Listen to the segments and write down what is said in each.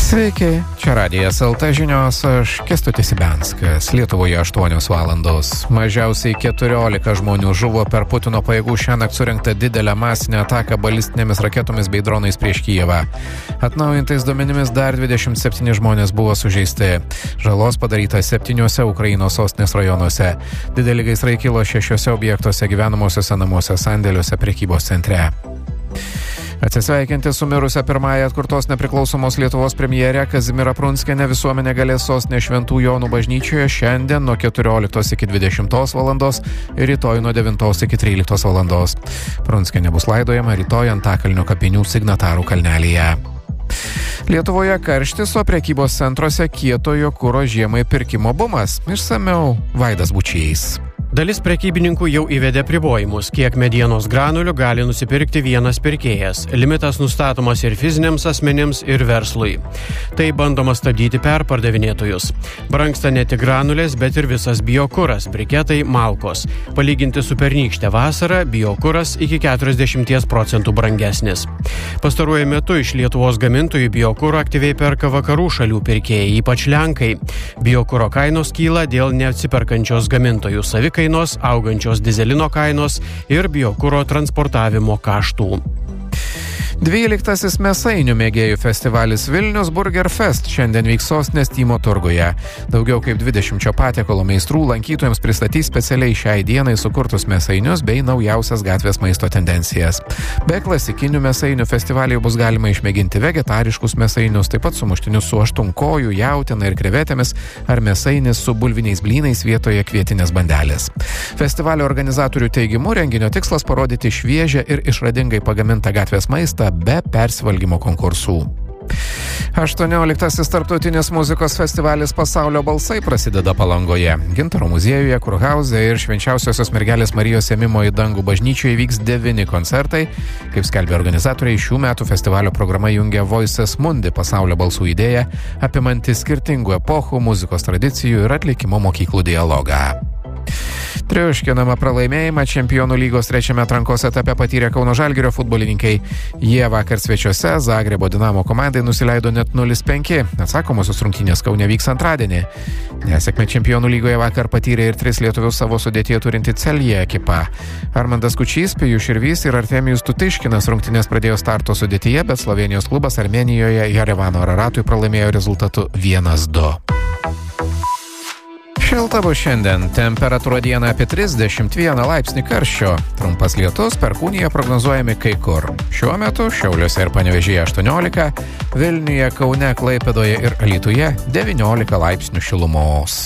Sveiki, čia Radijas LT žinios, aš Kęstutis Ibenskas. Lietuvoje 8 valandos. Mažiausiai 14 žmonių žuvo per Putino pajėgų šiąnakt surengtą didelę masinę ataką balistinėmis raketomis bei dronais prieš Kijevą. Atnaujintais duomenimis dar 27 žmonės buvo sužeisti. Žalos padaryta 7 Ukrainos sostinės rajonuose. Dideli gaisrai kilo 6 objektuose, gyvenamosiuose namuose, sandėliuose, prekybos centre. Atsisveikinti su mirusia pirmąją atkurtos nepriklausomos Lietuvos premjerė Kazimiera Prunskienė visuomenė galės sostinės Šventų Jonų bažnyčioje šiandien nuo 14 iki 20 valandos ir rytoj nuo 9 iki 13 valandos. Prunskienė bus laidojama rytoj Antakalnio kapinių Signatarų kalnelyje. Lietuvoje karštis, o prekybos centruose kietojo kuro žiemai pirkimo bumas. Išsamiau Vaidas Bučys. Dalis prekybininkų jau įvedė apribojimus, kiek medienos granulių gali nusipirkti vienas pirkėjas. Limitas nustatomas ir fiziniams asmenims, ir verslui. Tai bandoma stabdyti perpardavinėtojus. Brangsta ne tik granulės, bet ir visas biokuras, briketai, malkos. Palyginti su pernykšte vasarą, biokuras iki 40% brangesnis. Pastaruoju metu iš Lietuvos gamintojų biokuro aktyviai perka vakarų šalių pirkėjai, ypač Lenkai. Biokuro kainos kyla dėl neatsiperkančios gamintojų savikainos, augančios dizelino kainos ir biokuro transportavimo kaštų. 12. mėsainių mėgėjų festivalis Vilnius Burger Fest šiandien vyks sostinės Tymo turguje. Daugiau kaip 20 patiekalų meistrų lankytojams pristatys specialiai šiai dienai sukurtus mėsainius bei naujausias gatvės maisto tendencijas. Be klasikinių mėsainių festivalyje bus galima išmėginti vegetariškus mėsainius, taip pat sumuštinius su aštunkojų, jautiena ir krevetėmis ar mėsainis su bulviniais blynais vietoje kvietinės bandelės. Festivalio organizatorių teigimu renginio tikslas parodyti šviežią ir išradingai pagamintą gatvės maistą be persivalgymo konkursų. 18. tarptautinis muzikos festivalis Pasaulio balsai prasideda Palangoje. Gintaro muziejuje, Kurhauze ir Švenčiausiosios mergelės Marijos ėmimo į dangų bažnyčioje vyks 9 koncertai. Kaip skelbė organizatoriai, šių metų festivalio programa jungia Voices Mundi pasaulio balsų idėją, apimanti skirtingų epochų, muzikos tradicijų ir atlikimo mokyklų dialogą. Triuškinamą pralaimėjimą Čempionų lygos 3 atrankos etape patyrė Kauno Žalgirio futbolininkai. Jie vakar svečiuose Zagrebo Dinamo komandai nusileido net 0-5. Atsakomosios rungtynės Kaune vyks antradienį. Nesėkmę Čempionų lygoje vakar patyrė ir 3 lietuvius savo sudėtyje turinti Celje ekipa. Armandas Kučys, Pijus Širvys ir Artemijus Tutiškinas rungtynės pradėjo starto sudėtyje, bet Slovėnijos klubas Armėnijoje Jerevano Araratui pralaimėjo rezultatu 1-2. Šilta bus šiandien, temperatūra dieną apie 31 laipsnį karščio. Trumpas lietus, perkūnija prognozuojami kai kur. Šiuo metu Šiauliuose ir Panevėžyje 18, Vilniuje, Kaune, Klaipėdoje ir Alytuje 19 laipsnių šilumos.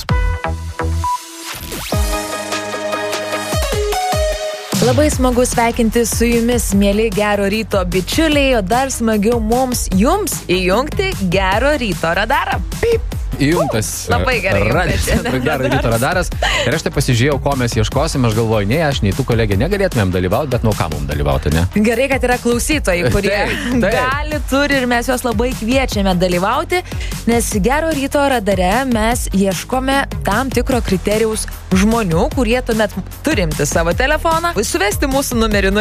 Labai smagu sveikinti su jumis, mėly Gero ryto bičiuliai, o dar smagiau jums įjungti Gero ryto radarą. Pip! Įjungtas labai gerai Gero ryto radaras. Ir aš tai pasižiūrėjau, ko mes ieškosim. Aš galvoju, nei aš, nei tu kolegė negalėtumėm dalyvauti, bet nuo ką mums dalyvauti, ne? Gerai, kad yra klausytojai, kurie gali, turi ir mes juos labai kviečiame dalyvauti, nes Gero ryto radare mes ieškome tam tikro kriterijaus žmonių, kurie tuomet turimti savo telefoną, suvesti mūsų numerį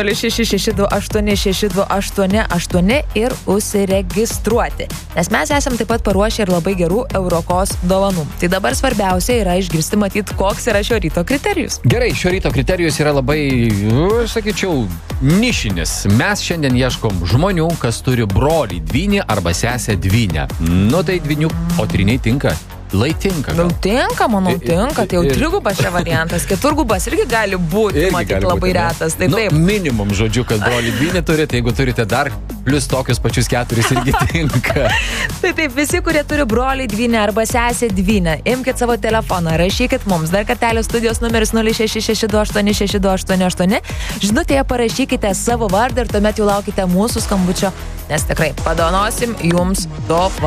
0662862888 ir užsiregistruoti. Nes mes esam taip pat paruošę ir labai gerų Eurokos dovanų. Tai dabar svarbiausia yra išgirsti, matyti, koks yra šio ryto kriterijus. Gerai, šio ryto kriterijus yra labai, sakyčiau, nišinis. Mes šiandien ieškom žmonių, kas turi brolį dvynį arba sesę dvynę. Nu tai dvynių, o triniai tinka. Lai tinka. Nu, tinka, manau, tinka. Tai jau trigubas čia variantas. Keturgubas irgi gali būti, matyti, labai retas. Tai taip. Minimum, žodžiu, kad brolį dvynį turite, jeigu turite dar plus tokius pačius 4 irgi tinka. Tai taip, visi, kurie turi brolį dvynę arba sesę dvynę, imkite savo telefoną, rašykit mums. Dar kartelio studijos numeris 0662862888. Žinutėje parašykite savo vardą ir tuomet jau laukite mūsų skambučio, nes tikrai padovanosim jums dovaną.